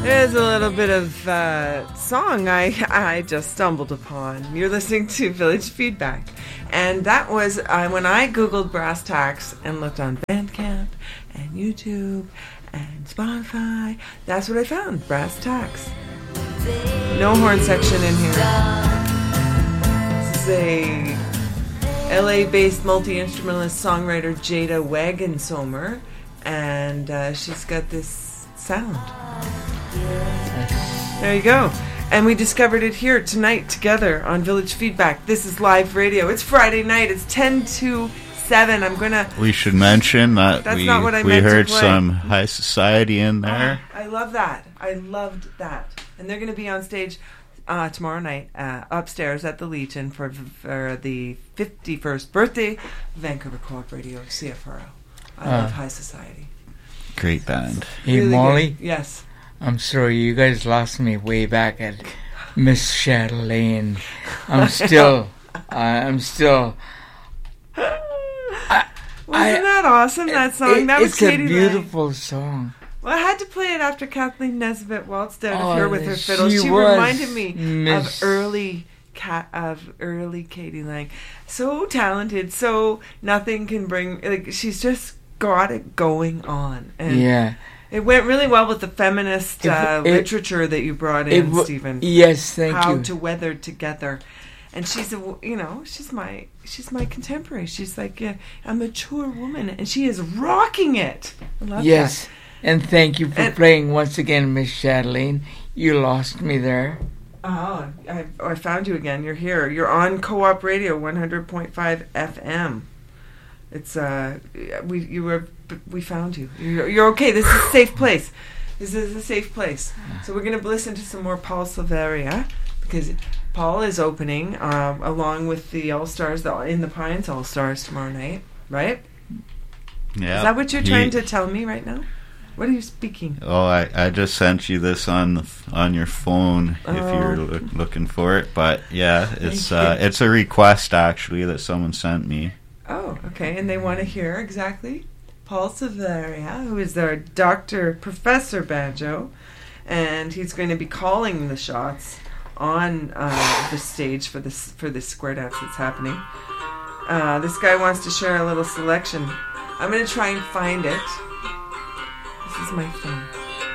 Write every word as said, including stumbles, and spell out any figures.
There's a little bit of uh, song I I just stumbled upon. You're listening to Village Feedback. And that was uh, when I Googled Brass Tacks and looked on Bandcamp and YouTube and Spotify. That's what I found, Brass Tacks. No horn section in here. This is a L A-based multi-instrumentalist songwriter, Jada Wagensomer, and uh, she's got this sound. There you go. And we discovered it here tonight together on Village Feedback. This is live radio. It's Friday night. It's ten to seven. I'm going to... We should mention that That's we, not what I we meant to heard play. some High Society in there. Oh, I love that. I loved that. And they're going to be on stage uh, tomorrow night uh, upstairs at the Legion for, for the fifty-first birthday of Vancouver Co-op Radio, C F R O. I uh, love High Society. Great band. Hey, Really Molly? good. Yes. I'm sorry, you guys lost me way back at Miss Chatelaine. I'm still, uh, I'm still. I, Wasn't I, that awesome, that song? It, that was it's Katie a beautiful Lang. song. Well, I had to play it after Kathleen Nesbitt waltzed out oh, of here with her fiddle. She, she reminded me Miss... of early cat of early Katie Lang. So talented, so nothing can bring. Like she's just got it going on. And yeah. It went really well with the feminist uh, it, literature that you brought in, w- Stephen. Yes, thank How you. How to Weather Together. And she's a, you know, she's my, she's my contemporary. She's like a, a mature woman, and she is rocking it. I love yes, that. And thank you for and, playing once again, Miss Chatelaine. You lost me there. Oh, I, I found you again. You're here. You're on Co-op Radio, one hundred point five F M. It's uh, we you were we found you. You're, you're okay. This is a safe place. This is a safe place. So we're gonna listen to some more Paul Silveria because Paul is opening um, along with the All Stars, the In the Pines All Stars tomorrow night, right? Yeah. Is that what you're trying he, to tell me right now? What are you speaking? Oh, I, I just sent you this on the, on your phone oh. if you're look, looking for it. But yeah, it's uh, it's a request actually that someone sent me. Oh, okay. And they want to hear exactly Paul Silveria, who is our Doctor Professor Banjo, and he's going to be calling the shots on uh, the stage for this for this square dance that's happening. Uh, this guy wants to share a little selection. I'm going to try and find it. This is my phone.